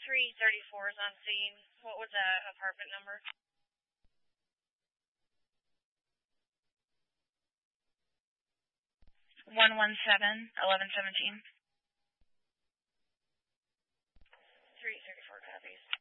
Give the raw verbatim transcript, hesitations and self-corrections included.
three thirty-four is on scene. What was the apartment number? one one seven, eleven seventeen. three thirty-four copies.